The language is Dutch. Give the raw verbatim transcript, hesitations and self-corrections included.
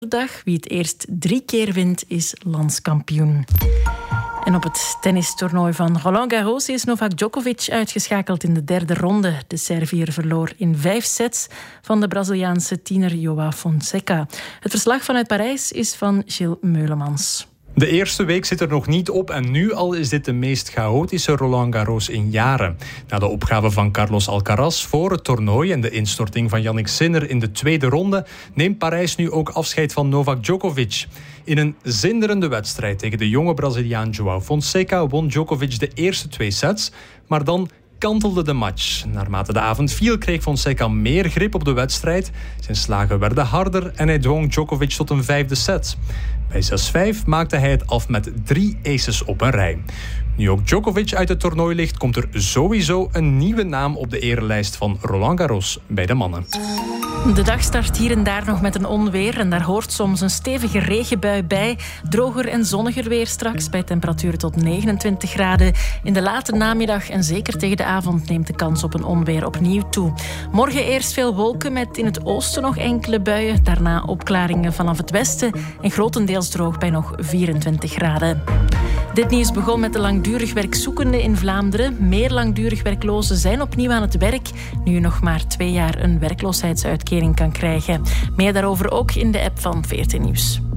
dag. Wie het eerst drie keer wint, is landskampioen. En op het tennistoernooi van Roland Garros is Novak Djokovic uitgeschakeld in de derde ronde. De Serviër verloor in vijf sets van de Braziliaanse tiener João Fonseca. Het verslag vanuit Parijs is van Gilles Meulemans. De eerste week zit er nog niet op en nu al is dit de meest chaotische Roland Garros in jaren. Na de opgave van Carlos Alcaraz voor het toernooi en de instorting van Jannik Sinner in de tweede ronde neemt Parijs nu ook afscheid van Novak Djokovic. In een zinderende wedstrijd tegen de jonge Braziliaan João Fonseca won Djokovic de eerste twee sets, maar dan kantelde de match. Naarmate de avond viel kreeg Fonseca meer grip op de wedstrijd. Zijn slagen werden harder en hij dwong Djokovic tot een vijfde set. Bij zes vijf maakte hij het af met drie aces op een rij. Nu ook Djokovic uit het toernooi ligt, komt er sowieso een nieuwe naam op de erelijst van Roland Garros bij de mannen. De dag start hier en daar nog met een onweer en daar hoort soms een stevige regenbui bij. Droger en zonniger weer straks bij temperaturen tot negenentwintig graden. In de late namiddag en zeker tegen de avond neemt de kans op een onweer opnieuw toe. Morgen eerst veel wolken met in het oosten nog enkele buien. Daarna opklaringen vanaf het westen en grotendeels droog bij nog vierentwintig graden. Dit nieuws begon met de langdurig werkzoekenden in Vlaanderen. Meer langdurig werklozen zijn opnieuw aan het werk, nu je nog maar twee jaar een werkloosheidsuitkering kan krijgen. Meer daarover ook in de app van V R T Nieuws.